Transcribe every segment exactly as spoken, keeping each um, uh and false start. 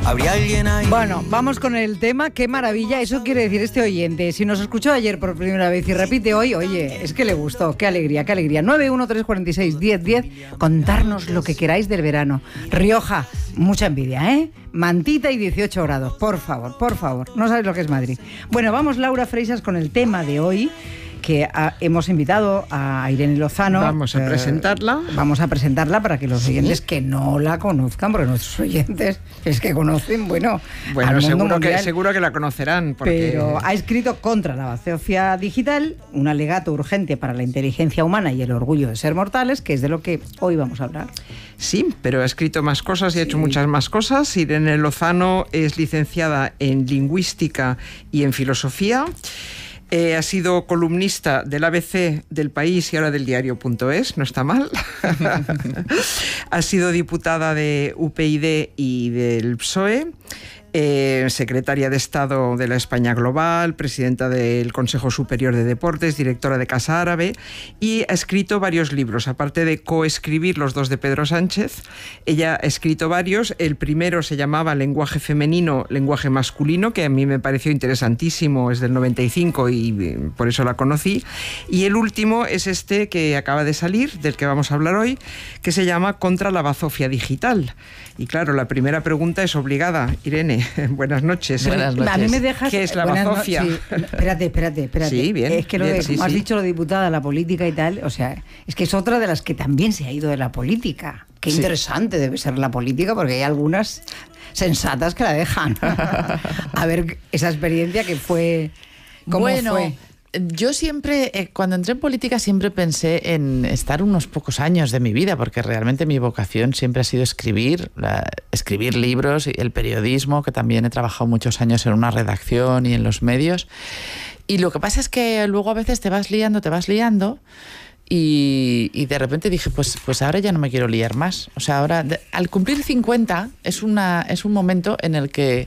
Habría alguien ahí. Bueno, vamos con el tema. Qué maravilla, eso quiere decir este oyente. Si nos escuchó ayer por primera vez y repite hoy, oye, es que le gustó. Qué alegría, qué alegría. nueve uno tres cuatro seis, diez diez. Contarnos lo que queráis del verano. Rioja, mucha envidia, ¿eh? Mantita y dieciocho grados. Por favor, por favor. No sabes lo que es Madrid. Bueno, vamos, Laura Freixas, con el tema de hoy, que a, hemos invitado a Irene Lozano. Vamos a eh, presentarla. Vamos a presentarla para que los sí. oyentes que no la conozcan, porque nuestros oyentes es que conocen, bueno, bueno al mundo seguro, mundial, que, seguro que la conocerán. Porque... Pero ha escrito Contra la bazofia digital, un alegato urgente para la inteligencia humana y el orgullo de ser mortales, que es de lo que hoy vamos a hablar. Sí, pero ha escrito más cosas y sí. ha hecho muchas más cosas. Irene Lozano es licenciada en Lingüística y en Filosofía. Eh, ha sido columnista del A B C, del País y ahora del diario punto es, no está mal. Ha sido diputada de U P YD y del P S O E, eh, secretaria de Estado de la España Global, presidenta del Consejo Superior de Deportes, directora de Casa Árabe, y ha escrito varios libros, aparte de coescribir los dos de Pedro Sánchez. Ella ha escrito varios. El primero se llamaba Lenguaje femenino, lenguaje masculino, que a mí me pareció interesantísimo, es del noventa y cinco y por eso la conocí. Y el último es este que acaba de salir, del que vamos a hablar hoy, que se llama Contra la bazofia digital. Y claro, la primera pregunta es obligada. Irene, buenas noches. Buenas noches. A mí me dejas... ¿Qué es la bazofia? No, sí. Espérate, espérate, espérate. Sí, bien. Es que lo bien, de, sí, como sí. has dicho, lo diputada, la política y tal, o sea, es que es otra de las que también se ha ido de la política. Qué sí. interesante debe ser la política, porque hay algunas sensatas que la dejan. A ver, esa experiencia que fue... ¿Cómo bueno, fue? Yo siempre, eh, cuando entré en política, siempre pensé en estar unos pocos años de mi vida, porque realmente mi vocación siempre ha sido escribir, la, escribir libros y el periodismo, que también he trabajado muchos años en una redacción y en los medios. Y lo que pasa es que luego a veces te vas liando, te vas liando, y, y de repente dije, pues, pues ahora ya no me quiero liar más. O sea, ahora, de, al cumplir cincuenta, es, una, es un momento en el que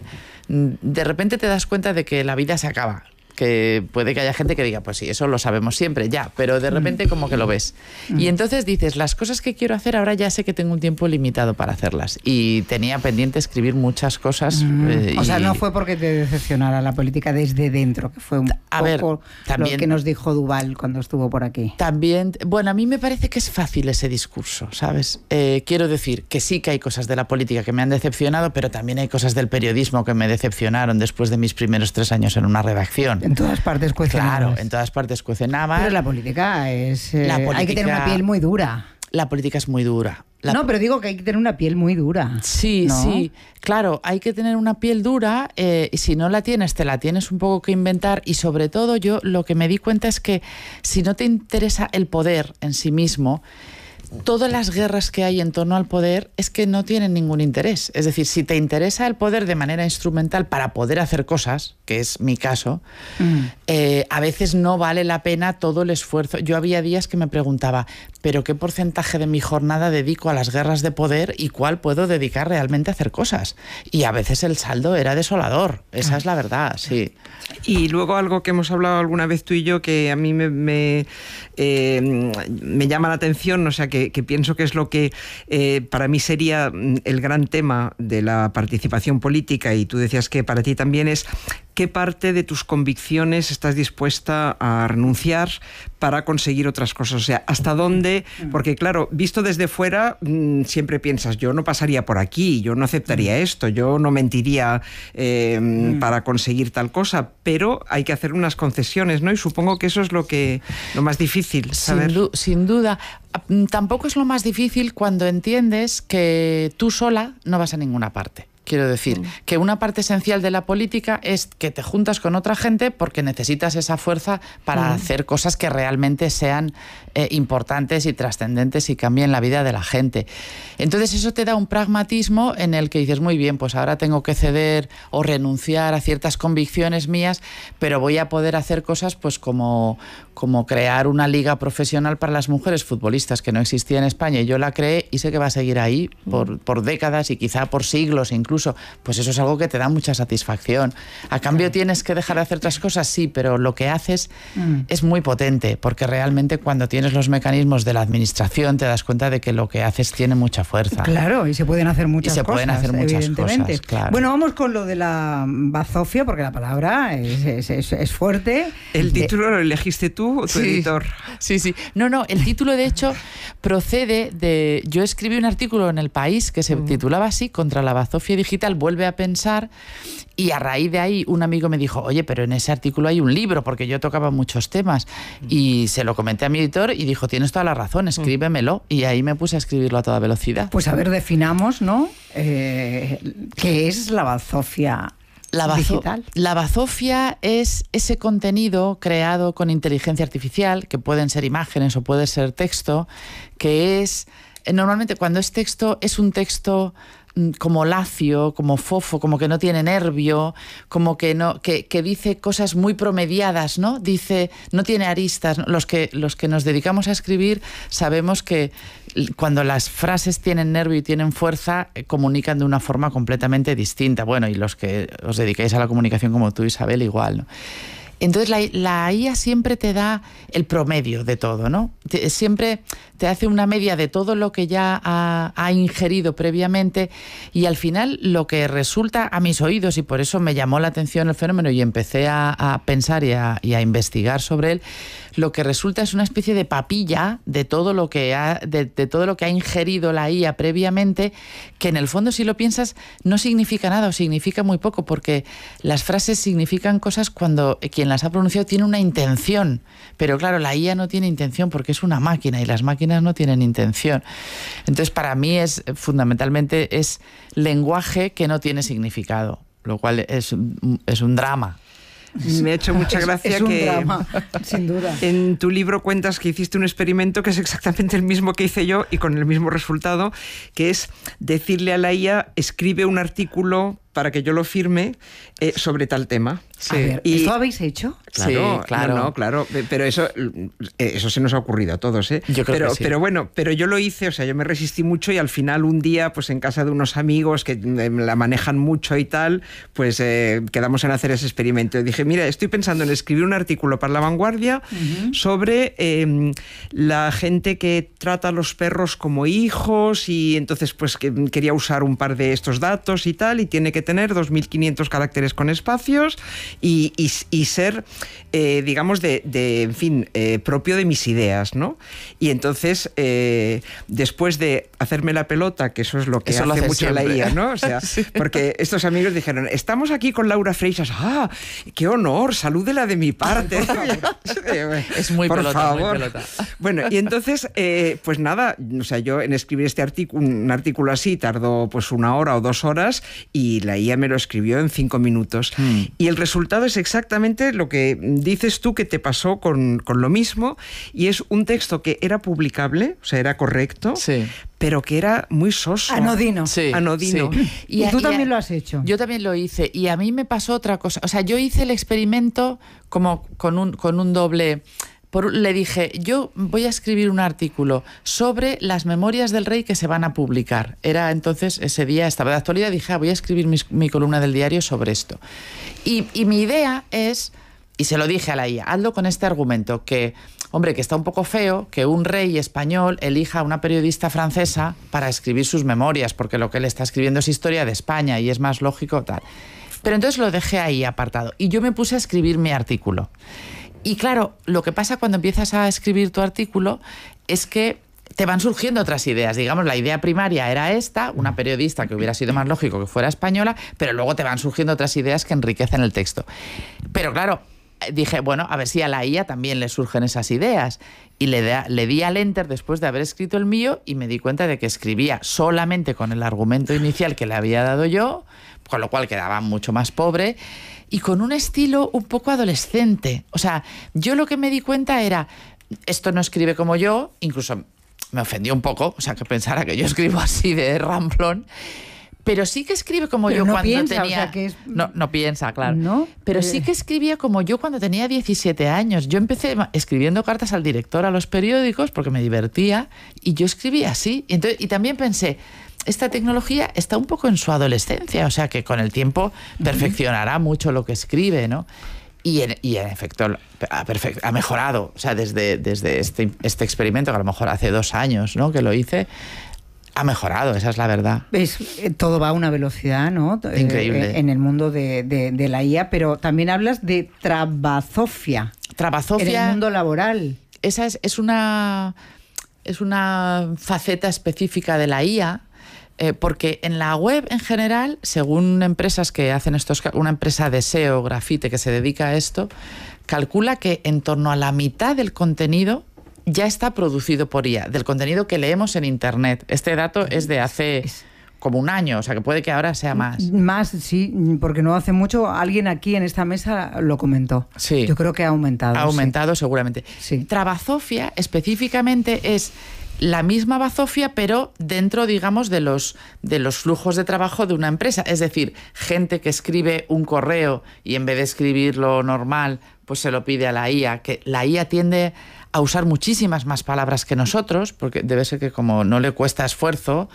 de repente te das cuenta de que la vida se acaba. Que puede que haya gente que diga, pues sí, eso lo sabemos siempre, ya, pero de repente como que lo ves. Mm. Y entonces dices, las cosas que quiero hacer ahora ya sé que tengo un tiempo limitado para hacerlas. Y tenía pendiente escribir muchas cosas. Mm. Eh, o y... sea, no fue porque te decepcionara la política desde dentro, que fue un a poco ver, también, lo que nos dijo Duval cuando estuvo por aquí. También, bueno, a mí me parece que es fácil ese discurso, ¿sabes? Eh, quiero decir que sí que hay cosas de la política que me han decepcionado, pero también hay cosas del periodismo que me decepcionaron después de mis primeros tres años en una redacción. En todas partes cuecen Claro, habas. en todas partes cuecen habas. Pero la política es... Eh, la política, hay que tener una piel muy dura. La política es muy dura. La... No, pero digo que hay que tener una piel muy dura. Sí, ¿no? sí. Claro, hay que tener una piel dura eh, y si no la tienes, te la tienes un poco que inventar. Y sobre todo yo lo que me di cuenta es que si no te interesa el poder en sí mismo, todas las guerras que hay en torno al poder es que no tienen ningún interés. Es decir, si te interesa el poder de manera instrumental para poder hacer cosas, que es mi caso, mm. eh, a veces no vale la pena todo el esfuerzo. Yo había días que me preguntaba, ¿pero qué porcentaje de mi jornada dedico a las guerras de poder y cuál puedo dedicar realmente a hacer cosas? Y a veces el saldo era desolador. Esa ah. es la verdad, sí. Y luego algo que hemos hablado alguna vez tú y yo que a mí me, me, eh, me llama la atención, o sea, que, que pienso que es lo que eh, para mí sería el gran tema de la participación política, y tú decías que para ti también es qué parte de tus convicciones estás dispuesta a renunciar para conseguir otras cosas. O sea, hasta dónde, porque claro, visto desde fuera, mmm, siempre piensas, yo no pasaría por aquí, yo no aceptaría esto, yo no mentiría eh, mm. para conseguir tal cosa, pero hay que hacer unas concesiones, ¿no? Y supongo que eso es lo que lo más difícil, saber. Sin, du- sin duda. Tampoco es lo más difícil cuando entiendes que tú sola no vas a ninguna parte. Quiero decir, mm. que una parte esencial de la política es que te juntas con otra gente porque necesitas esa fuerza para mm. hacer cosas que realmente sean eh, importantes y trascendentes y cambien la vida de la gente. Entonces eso te da un pragmatismo en el que dices, muy bien, pues ahora tengo que ceder o renunciar a ciertas convicciones mías, pero voy a poder hacer cosas pues como, como crear una liga profesional para las mujeres futbolistas que no existía en España, y yo la creé y sé que va a seguir ahí por, por décadas y quizá por siglos incluso. Pues eso es algo que te da mucha satisfacción. A cambio tienes que dejar de hacer otras cosas, sí, pero lo que haces mm. es muy potente, porque realmente cuando tienes los mecanismos de la administración te das cuenta de que lo que haces tiene mucha fuerza. Claro, y se pueden hacer muchas y se cosas. pueden hacer muchas evidentemente. cosas, claro. Bueno, vamos con lo de la bazofia, porque la palabra es, es, es, es fuerte. El título eh, lo elegiste tú o tu sí, editor. Sí, sí. No, no, el título de hecho procede de... Yo escribí un artículo en El País que se mm. titulaba así, Contra la bazofia digital, vuelve a pensar, y a raíz de ahí un amigo me dijo, oye, pero en ese artículo hay un libro, porque yo tocaba muchos temas, mm. y se lo comenté a mi editor y dijo, tienes toda la razón, escríbemelo, mm. y ahí me puse a escribirlo a toda velocidad. Pues a ver, definamos, ¿no? Eh, ¿Qué es la bazofia? La, bazo la bazofia es ese contenido creado con inteligencia artificial, que pueden ser imágenes o puede ser texto, que es, normalmente cuando es texto, es un texto como lacio, como fofo, como que no tiene nervio, como que no, que, que dice cosas muy promediadas, ¿no? Dice, no tiene aristas, ¿no? Los que, los que nos dedicamos a escribir sabemos que cuando las frases tienen nervio y tienen fuerza, eh, comunican de una forma completamente distinta. Bueno, y los que os dedicáis a la comunicación como tú, Isabel, igual, ¿no? Entonces la, la I A siempre te da el promedio de todo, ¿no? Te, siempre te hace una media de todo lo que ya ha, ha ingerido previamente, y al final lo que resulta a mis oídos, y por eso me llamó la atención el fenómeno y empecé a, a pensar y a, y a investigar sobre él, lo que resulta es una especie de papilla de todo lo que ha, de, de todo lo que ha ingerido la I A previamente, que en el fondo, si lo piensas, no significa nada o significa muy poco, porque las frases significan cosas cuando quien las ha pronunciado tiene una intención, pero claro, la I A no tiene intención porque es una máquina y las máquinas no tienen intención. Entonces, para mí es fundamentalmente es lenguaje que no tiene significado, lo cual es, es un drama. Me ha hecho mucha gracia es, es un que drama, sin duda. En tu libro cuentas que hiciste un experimento que es exactamente el mismo que hice yo y con el mismo resultado, que es decirle a la I A, escribe un artículo para que yo lo firme eh, sobre tal tema. Sí. A ver, y, ¿esto habéis hecho? Claro, sí, claro. No, no, claro, pero eso, eso se nos ha ocurrido a todos, ¿eh? Yo creo pero, que sí. Pero bueno, pero yo lo hice, o sea, yo me resistí mucho y al final un día, pues en casa de unos amigos que la manejan mucho y tal, pues eh, quedamos en hacer ese experimento. Y dije, mira, estoy pensando en escribir un artículo para La Vanguardia uh-huh. sobre eh, la gente que trata a los perros como hijos, y entonces pues que quería usar un par de estos datos y tal, y tiene que tener dos mil quinientos caracteres con espacios y, y, y ser, eh, digamos, de, de, en fin, eh, propio de mis ideas, ¿no? Y entonces, eh, después de hacerme la pelota, que eso es lo que eso hace, lo hace mucho siempre. la I A, ¿no? O sea, sí. Porque estos amigos dijeron, estamos aquí con Laura Freixas, ¡ah, qué honor! Salúdela de mi parte. Es muy Por pelota, favor. muy pelota. Bueno, y entonces, eh, pues nada, o sea, yo en escribir este artículo, un artículo así tardó pues una hora o dos horas y la I A me lo escribió en cinco minutos. Mm. Y el resultado es exactamente lo que dices tú que te pasó con, con lo mismo, y es un texto que era publicable, o sea, era correcto, sí. pero que era muy soso. Anodino. Sí, Anodino. Sí. Y, y tú y también a, lo has hecho. Yo también lo hice, y a mí me pasó otra cosa. O sea, yo hice el experimento como con un, con un doble... Por, le dije, yo voy a escribir un artículo sobre las memorias del rey que se van a publicar. Era entonces, ese día estaba de actualidad, dije, ah, voy a escribir mi, mi columna del diario sobre esto. Y, y mi idea es, y se lo dije a la I A, hazlo con este argumento, que, hombre, que está un poco feo que un rey español elija a una periodista francesa para escribir sus memorias, porque lo que él está escribiendo es historia de España y es más lógico tal. Pero entonces lo dejé ahí apartado y yo me puse a escribir mi artículo. Y claro, lo que pasa cuando empiezas a escribir tu artículo es que te van surgiendo otras ideas. Digamos, la idea primaria era esta, una periodista que hubiera sido más lógico que fuera española, pero luego te van surgiendo otras ideas que enriquecen el texto. Pero claro, dije, bueno, a ver si a la I A también le surgen esas ideas. Y le, da, le di al enter después de haber escrito el mío y me di cuenta de que escribía solamente con el argumento inicial que le había dado yo, con lo cual quedaba mucho más pobre y con un estilo un poco adolescente. O sea, yo lo que me di cuenta era, esto no escribe como yo, incluso me ofendió un poco, o sea, que pensara que yo escribo así de ramplón, Pero sí que escribe como pero yo no cuando piensa, tenía... O sea, que es... no, no piensa, claro. ¿No? Pero Eh... sí que escribía como yo cuando tenía diecisiete años. Yo empecé escribiendo cartas al director a los periódicos porque me divertía y yo escribía así. Y, entonces, y también pensé, esta tecnología está un poco en su adolescencia, o sea que con el tiempo perfeccionará mucho lo que escribe, ¿no? Y en, y en efecto ha, perfect, ha mejorado, o sea, desde, desde este, este experimento, que a lo mejor hace dos años, ¿no?, que lo hice, ha mejorado, esa es la verdad. Es, todo va a una velocidad, ¿no? Increíble. Eh, en el mundo de, de, de la I A, pero también hablas de trabazofia. Trabazofia. En el mundo laboral. Esa es, es, una, es una faceta específica de la I A, eh, porque en la web en general, según empresas que hacen estos, una empresa de S E O, Grafite, que se dedica a esto, calcula que en torno a la mitad del contenido ya está producido por I A, del contenido que leemos en Internet. Este dato es de hace como un año, o sea que puede que ahora sea más. Más, sí, porque no hace mucho alguien aquí en esta mesa lo comentó. Sí. Yo creo que ha aumentado. Ha aumentado, sí, seguramente. Sí. Trabazofia específicamente es la misma bazofia, pero dentro, digamos, de los, de los flujos de trabajo de una empresa. Es decir, gente que escribe un correo y en vez de escribirlo normal, pues se lo pide a la I A, que la I A tiende a usar muchísimas más palabras que nosotros, porque debe ser que como no le cuesta esfuerzo,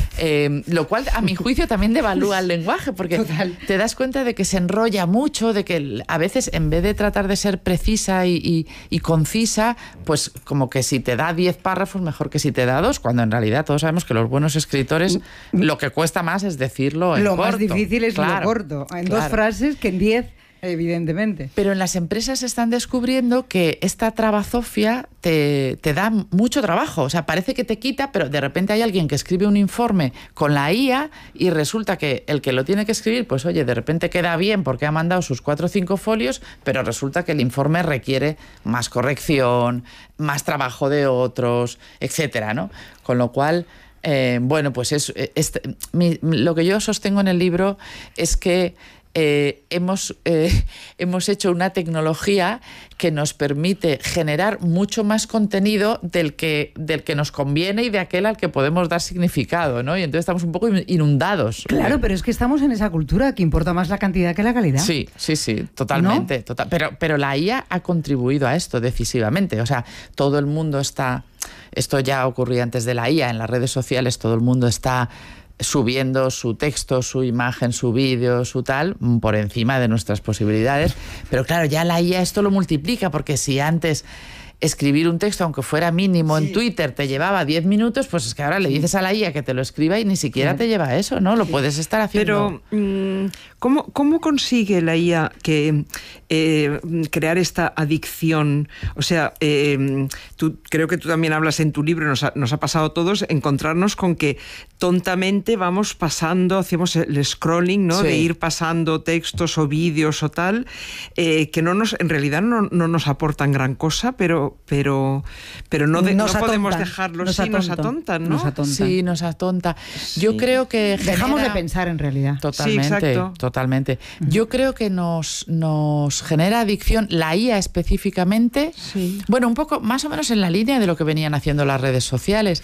eh, lo cual a mi juicio también devalúa el lenguaje, porque Total. Te das cuenta de que se enrolla mucho, de que a veces en vez de tratar de ser precisa y, y, y concisa, pues como que si te da diez párrafos, mejor que si te da dos, cuando en realidad todos sabemos que los buenos escritores lo que cuesta más es decirlo en lo corto. Lo más difícil es claro, lo corto, en claro. dos frases que en diez... Evidentemente. Pero en las empresas están descubriendo que esta trabazofia te, te da mucho trabajo. O sea, parece que te quita, pero de repente hay alguien que escribe un informe con la I A y resulta que el que lo tiene que escribir, pues oye, de repente queda bien porque ha mandado sus cuatro o cinco folios, pero resulta que el informe requiere más corrección, más trabajo de otros, etcétera, ¿no? Con lo cual... Eh, bueno, pues es, es, mi, lo que yo sostengo en el libro es que Eh, hemos, eh, hemos hecho una tecnología que nos permite generar mucho más contenido del que, del que nos conviene y de aquel al que podemos dar significado, ¿no? Y entonces estamos un poco inundados. Claro, pero es que estamos en esa cultura que importa más la cantidad que la calidad. Sí, sí, sí, totalmente. ¿No? Total, pero, pero la I A ha contribuido a esto decisivamente. O sea, todo el mundo está... Esto ya ocurría antes de la I A. En las redes sociales todo el mundo está subiendo su texto, su imagen, su vídeo, su tal, por encima de nuestras posibilidades. Pero claro, ya la I A esto lo multiplica, porque si antes escribir un texto, aunque fuera mínimo, sí, en Twitter te llevaba diez minutos, pues es que ahora le dices a la I A que te lo escriba y ni siquiera sí. te lleva eso, ¿no? Lo sí. puedes estar haciendo. Pero, ¿cómo, cómo consigue la I A que eh, crear esta adicción? O sea, eh, tú, creo que tú también hablas en tu libro, nos ha, nos ha pasado a todos, encontrarnos con que tontamente vamos pasando, hacemos el scrolling, ¿no? Sí. De ir pasando textos o vídeos o tal, eh, que no nos, en realidad no, no nos aportan gran cosa, pero pero pero no, de, no podemos dejarlo, nos sí, atontan, nos atontan, ¿no? Nos atontan. Sí, nos atonta. Sí. Yo creo que genera... Dejamos de pensar en realidad. Totalmente, sí, exacto. Totalmente. Uh-huh. Yo creo que nos, nos genera adicción, la I A específicamente, sí. bueno, un poco más o menos en la línea de lo que venían haciendo las redes sociales.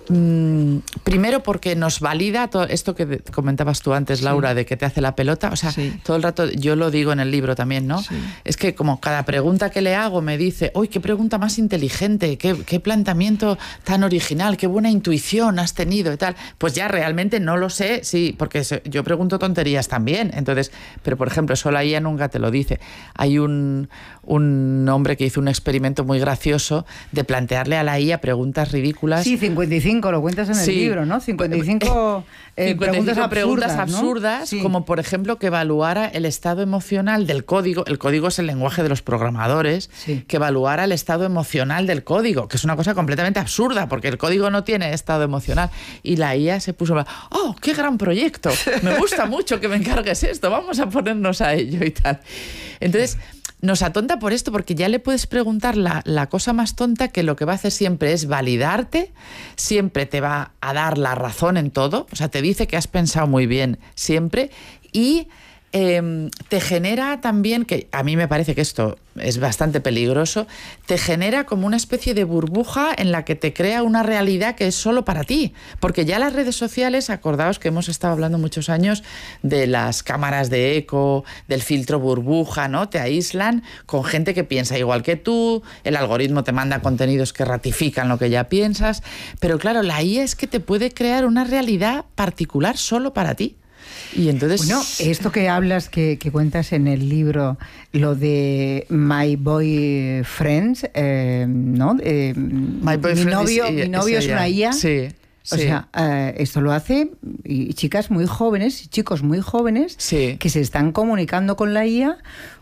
Mm, primero porque nos valida todo esto que comentabas tú antes, Laura, sí. de que te hace la pelota, o sea, sí. todo el rato, yo lo digo en el libro también, ¿no? Sí. Es que como cada pregunta que le hago me dice, uy, qué pregunta más inteligente, qué, qué planteamiento tan original, qué buena intuición has tenido y tal, pues ya realmente no lo sé, sí, porque yo pregunto tonterías también, entonces, pero por ejemplo, eso la I A nunca te lo dice. Hay un, un hombre que hizo un experimento muy gracioso de plantearle a la I A preguntas ridículas. Sí, cincuenta y cinco lo cuentas en el sí. libro, ¿no? cincuenta y cinco, eh, cincuenta y cinco preguntas, preguntas absurdas, absurdas, ¿no? Sí. Como por ejemplo que evaluara el estado emocional del código. El código es el lenguaje de los programadores, sí. que evaluara el estado emocional del código, que es una cosa completamente absurda, porque el código no tiene estado emocional. Y la I A se puso, ¡oh, qué gran proyecto! Me gusta mucho que me encargues esto, vamos a ponernos a ello y tal. Entonces... nos atonta por esto, porque ya le puedes preguntar la, la cosa más tonta, que lo que va a hacer siempre es validarte, siempre te va a dar la razón en todo, o sea, te dice que has pensado muy bien siempre, y eh, te genera también, que a mí me parece que esto es bastante peligroso, te genera como una especie de burbuja en la que te crea una realidad que es solo para ti. Porque ya las redes sociales, acordaos que hemos estado hablando muchos años de las cámaras de eco, del filtro burbuja, ¿no? Te aíslan con gente que piensa igual que tú, el algoritmo te manda contenidos que ratifican lo que ya piensas, pero claro, la I A es que te puede crear una realidad particular solo para ti. Y entonces... Bueno, esto que hablas, que, que cuentas en el libro, lo de My Boyfriends, eh, ¿no? Eh, My mi novio, is, mi novio es, es una I A. Sí. O sí. sea, eh, esto lo hace y chicas muy jóvenes y chicos muy jóvenes sí. que se están comunicando con la I A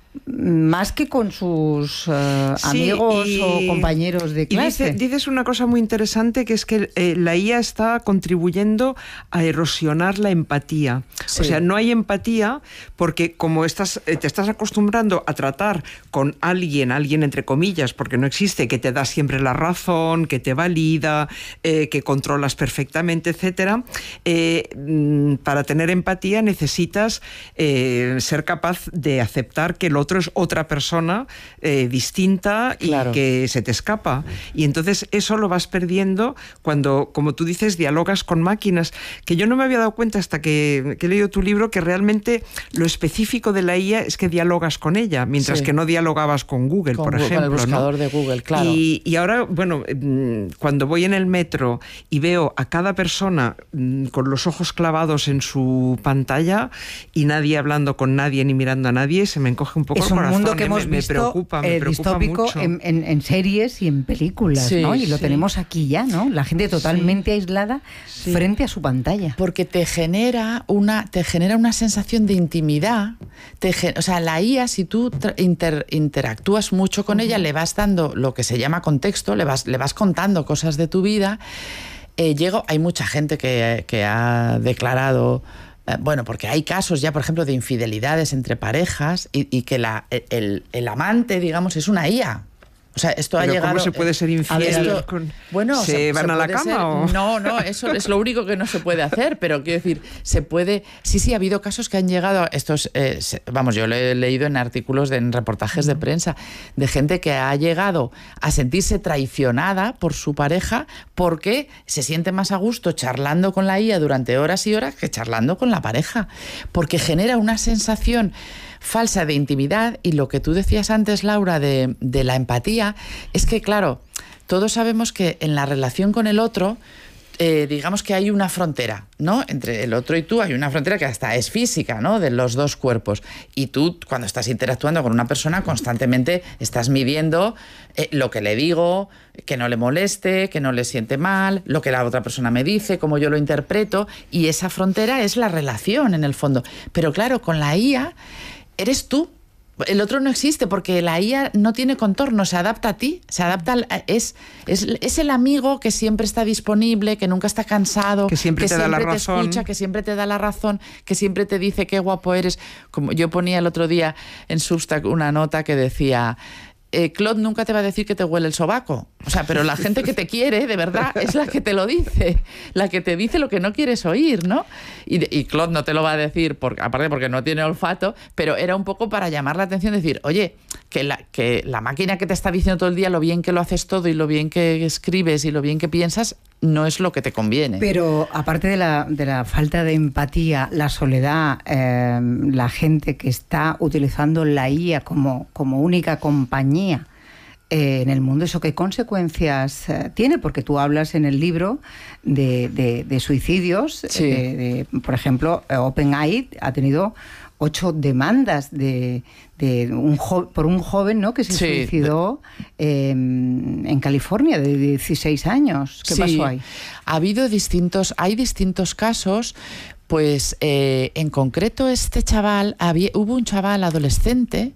más que con sus uh, sí, amigos y, o compañeros de clase. Y dice, dices una cosa muy interesante, que es que eh, la I A está contribuyendo a erosionar la empatía. Sí. O sea, no hay empatía porque como estás, eh, te estás acostumbrando a tratar con alguien, alguien entre comillas, porque no existe, que te da siempre la razón, que te valida, eh, que controlas perfectamente, etcétera. Eh, para tener empatía necesitas eh, ser capaz de aceptar que el otro es otra persona eh, distinta y claro. que se te escapa. Y entonces eso lo vas perdiendo cuando, como tú dices, dialogas con máquinas, que yo no me había dado cuenta hasta que, que he leído tu libro, que realmente lo específico de la I A es que dialogas con ella, mientras sí. que no dialogabas con Google, con, por ejemplo. Con el buscador, ¿no?, de Google, claro. Y, y ahora, bueno, cuando voy en el metro y veo a cada persona con los ojos clavados en su pantalla y nadie hablando con nadie ni mirando a nadie, se me encoge un poco es un corazón, mundo que hemos me, visto me preocupa, me eh, preocupa distópico mucho. En, en, en series y en películas, sí, ¿no? Y lo sí. tenemos aquí ya, ¿no? La gente totalmente sí. aislada sí. frente a su pantalla. Porque te genera una, te genera una sensación de intimidad. Te, o sea, la I A, si tú inter, interactúas mucho con uh-huh. ella, le vas dando lo que se llama contexto, le vas, le vas contando cosas de tu vida. Eh, llego, hay mucha gente que, que ha declarado... Bueno, porque hay casos ya, por ejemplo, de infidelidades entre parejas y, y que la, el, el amante, digamos, es una I A. O sea, esto ¿Pero ha llegado... ¿Cómo se puede ser infiel? Esto, con... Bueno, ¿Se, se van se a la cama ser, o...? No, no, eso es lo único que no se puede hacer, pero quiero decir, se puede... Sí, sí, ha habido casos que han llegado... A estos, eh, se, vamos, yo lo he leído en artículos, de, en reportajes de prensa, de gente que ha llegado a sentirse traicionada por su pareja porque se siente más a gusto charlando con la I A durante horas y horas que charlando con la pareja, porque genera una sensación falsa de intimidad. Y lo que tú decías antes, Laura, de, de la empatía, es que, claro, todos sabemos que en la relación con el otro, eh, digamos que hay una frontera, ¿no? Entre el otro y tú hay una frontera que hasta es física, ¿no?, de los dos cuerpos. Y tú, cuando estás interactuando con una persona, constantemente estás midiendo eh, lo que le digo, que no le moleste, que no le siente mal, lo que la otra persona me dice, cómo yo lo interpreto, y esa frontera es la relación, en el fondo. Pero claro, con la I A eres tú. El otro no existe porque la I A no tiene contorno, se adapta a ti, se adapta al, es, es, es el amigo que siempre está disponible, que nunca está cansado, que siempre que te siempre da la te razón. escucha, que siempre te da la razón, que siempre te dice qué guapo eres. Como yo ponía el otro día en Substack una nota que decía... Eh, Claude nunca te va a decir que te huele el sobaco. O sea, pero la gente que te quiere, de verdad, es la que te lo dice. La que te dice lo que no quieres oír, ¿no? Y, y Claude no te lo va a decir, por, aparte porque no tiene olfato, pero era un poco para llamar la atención, decir, oye, que la, que la máquina que te está diciendo todo el día lo bien que lo haces todo y lo bien que escribes y lo bien que piensas, no es lo que te conviene. Pero aparte de la, de la falta de empatía, la soledad, eh, la gente que está utilizando la I A como, como única compañía eh, en el mundo, ¿eso qué consecuencias eh, tiene? Porque tú hablas en el libro de, de, de suicidios. Sí. De, de, por ejemplo, OpenAI ha tenido ocho demandas de, de un jo- por un joven, ¿no?, que se sí. suicidó eh, en California, de dieciséis años. ¿Qué sí. pasó ahí? Ha habido distintos, hay distintos casos. Pues eh, en concreto este chaval, había, hubo un chaval adolescente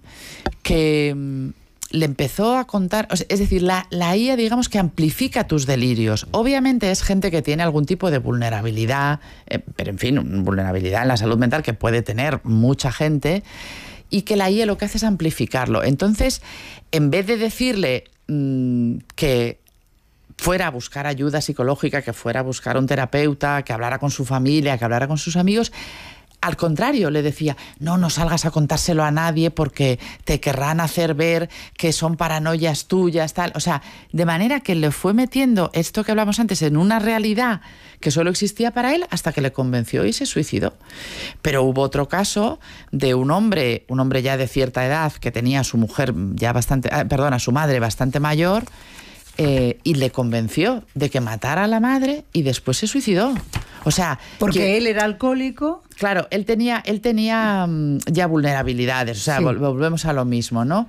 que mm, le empezó a contar, o sea, es decir, la, la I A, digamos que amplifica tus delirios. Obviamente es gente que tiene algún tipo de vulnerabilidad, eh, pero en fin, vulnerabilidad en la salud mental que puede tener mucha gente, y que la I A lo que hace es amplificarlo. Entonces, en vez de decirle mmm, que fuera a buscar ayuda psicológica, que fuera a buscar un terapeuta, que hablara con su familia, que hablara con sus amigos, al contrario, le decía, no, no salgas a contárselo a nadie porque te querrán hacer ver que son paranoias tuyas, tal. O sea, de manera que le fue metiendo esto que hablamos antes en una realidad que solo existía para él hasta que le convenció y se suicidó. Pero hubo otro caso de un hombre, un hombre ya de cierta edad que tenía a su mujer ya bastante, eh, perdón, a su madre bastante mayor, eh, y le convenció de que matara a la madre y después se suicidó. O sea, porque que, él era alcohólico. Claro, él tenía, él tenía um, ya vulnerabilidades. O sea, sí. vol- volvemos a lo mismo, ¿no?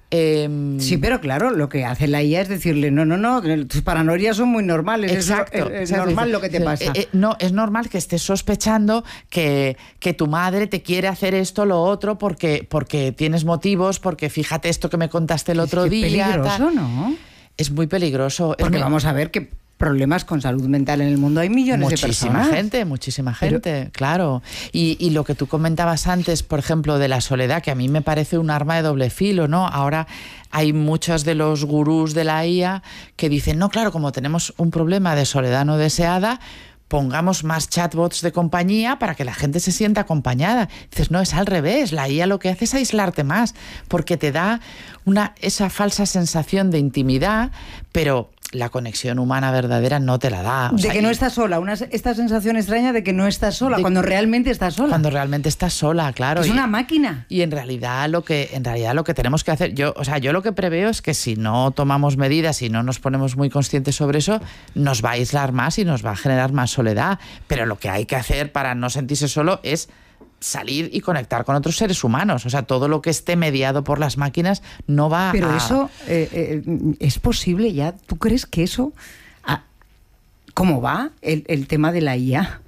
Eh, sí, pero claro, lo que hace la I A es decirle, no, no, no, tus paranoias son muy normales. Exacto. Es, es, es normal lo que te pasa. Eh, eh, no, es normal que estés sospechando que, que tu madre te quiere hacer esto, lo otro, porque, porque tienes motivos, porque fíjate esto que me contaste el otro es que día. Peligroso, tal. ¿no? Es muy peligroso. Porque es muy... vamos a ver que problemas con salud mental en el mundo hay millones muchísima de personas. Muchísima gente, muchísima gente, Pero... claro. Y, y lo que tú comentabas antes, por ejemplo, de la soledad, que a mí me parece un arma de doble filo, ¿no? Ahora hay muchos de los gurús de la I A que dicen, no, claro, como tenemos un problema de soledad no deseada, pongamos más chatbots de compañía para que la gente se sienta acompañada. Dices, no, es al revés. La I A lo que hace es aislarte más, porque te da una, esa falsa sensación de intimidad, pero la conexión humana verdadera no te la da. O de sea, que no estás sola, una, esta sensación extraña de que no estás sola, de, cuando realmente estás sola. Cuando realmente estás sola, claro. Es y, una máquina. Y en realidad lo que en realidad lo que tenemos que hacer, yo, o sea, yo lo que preveo es que si no tomamos medidas y no nos ponemos muy conscientes sobre eso, nos va a aislar más y nos va a generar más soledad. Pero lo que hay que hacer para no sentirse solo es salir y conectar con otros seres humanos. O sea, todo lo que esté mediado por las máquinas no va Pero a... Pero eso eh, eh, es posible ya. ¿Tú crees que eso... Ah, ¿cómo va el, el tema de la I A?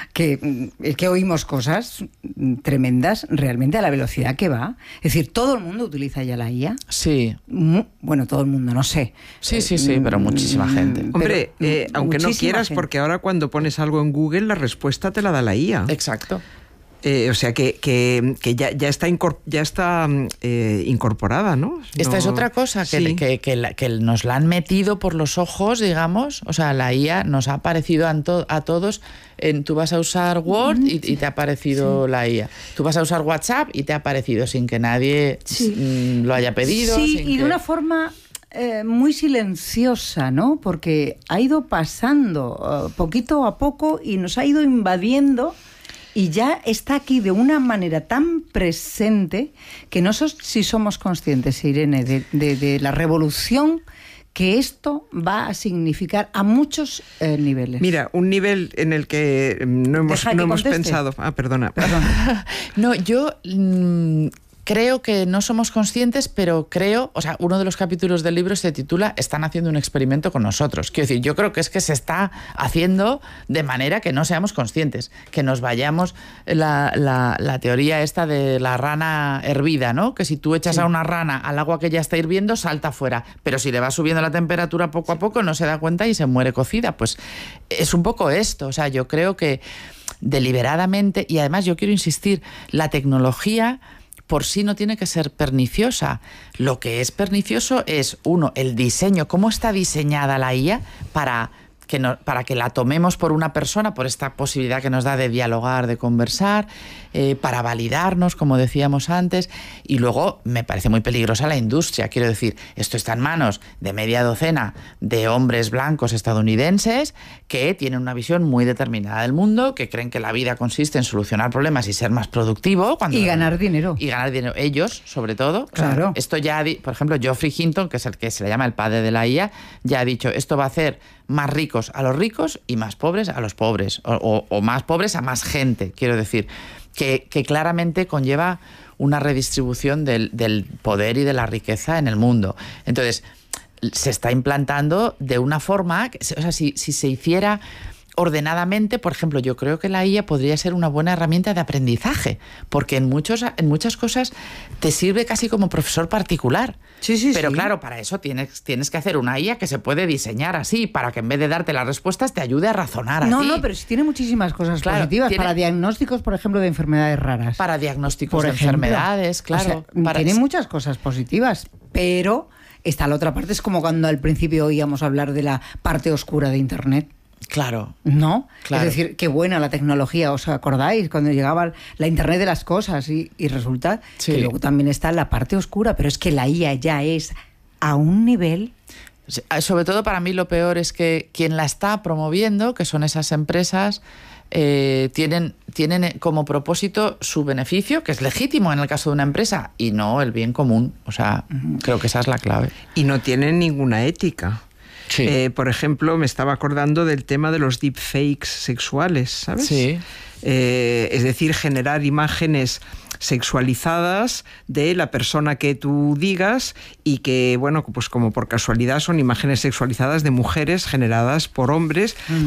Que es que oímos cosas tremendas realmente a la velocidad que va. Es decir, todo el mundo utiliza ya la I A. Sí. Bueno, todo el mundo, no sé. Sí, sí, sí, pero muchísima gente. Hombre, eh, aunque no quieras, gente. Porque ahora cuando pones algo en Google, la respuesta te la da la I A. Exacto. Eh, o sea que, que, que ya, ya está, incorpor, ya está eh, incorporada, ¿no? Esta no... es otra cosa, que, sí. que, que, la, que nos la han metido por los ojos, digamos. O sea, la I A nos ha aparecido a, to, a todos. En, tú vas a usar Word y, y te ha aparecido sí. la I A. Tú vas a usar WhatsApp y te ha aparecido sin que nadie sí. lo haya pedido. Sí, sin y que... de una forma... Eh, muy silenciosa, ¿no? Porque ha ido pasando uh, poquito a poco y nos ha ido invadiendo y ya está aquí de una manera tan presente que no sé si somos conscientes, Irene, de, de, de la revolución que esto va a significar a muchos eh, niveles. Mira, un nivel en el que no hemos, que no hemos pensado... Ah, perdona. perdona. No, yo... Mmm... Creo que no somos conscientes, pero creo, o sea, uno de los capítulos del libro se titula Están haciendo un experimento con nosotros. Quiero decir, yo creo que es que se está haciendo de manera que no seamos conscientes, que nos vayamos, la, la, la teoría esta de la rana hervida, ¿no? Que si tú echas sí. a una rana al agua que ya está hirviendo, salta fuera, pero si le va subiendo la temperatura poco a poco, no se da cuenta y se muere cocida. Pues es un poco esto, o sea, yo creo que deliberadamente, y además yo quiero insistir, la tecnología por sí no tiene que ser perniciosa. Lo que es pernicioso es, uno, el diseño, cómo está diseñada la I A para que, no, para que la tomemos por una persona, por esta posibilidad que nos da de dialogar, de conversar, eh, para validarnos, como decíamos antes. Y luego me parece muy peligrosa la industria. Quiero decir, esto está en manos de media docena de hombres blancos estadounidenses que tienen una visión muy determinada del mundo, que creen que la vida consiste en solucionar problemas y ser más productivo. Cuando, y ganar dinero. Y ganar dinero. Ellos, sobre todo. Claro. O sea, esto ya, por ejemplo, Geoffrey Hinton, que es el que se le llama el padre de la I A, ya ha dicho, esto va a hacer más ricos a los ricos y más pobres a los pobres. O, o, o más pobres a más gente, quiero decir. Que, que claramente conlleva una redistribución del, del poder y de la riqueza en el mundo. Entonces, se está implantando de una forma, que, o sea, si, si se hiciera ordenadamente, por ejemplo, yo creo que la I A podría ser una buena herramienta de aprendizaje, porque en, muchos, en muchas cosas te sirve casi como profesor particular. Sí, sí, Pero sí. claro, para eso tienes, tienes que hacer una I A que se puede diseñar así, para que en vez de darte las respuestas te ayude a razonar no, a ti. No, no, pero sí tiene muchísimas cosas claro, positivas, tiene, para diagnósticos, por ejemplo, de enfermedades raras. Para diagnósticos por de ejemplo. enfermedades, claro. O sea, para... Tiene muchas cosas positivas, pero está la otra parte, es como cuando al principio oíamos hablar de la parte oscura de Internet. Claro. ¿No? Claro. Es decir, qué buena la tecnología, ¿os acordáis? Cuando llegaba la Internet de las cosas y, y resulta Sí. que luego también está la parte oscura, pero es que la I A ya es a un nivel... Sí, sobre todo para mí lo peor es que quien la está promoviendo, que son esas empresas, eh, tienen, tienen como propósito su beneficio, que es legítimo en el caso de una empresa, y no el bien común. O sea, creo que esa es la clave. Y no tienen ninguna ética. Sí. Eh, por ejemplo, me estaba acordando del tema de los deepfakes sexuales, ¿sabes? Sí. Eh, es decir, generar imágenes sexualizadas de la persona que tú digas y que, bueno, pues como por casualidad son imágenes sexualizadas de mujeres generadas por hombres.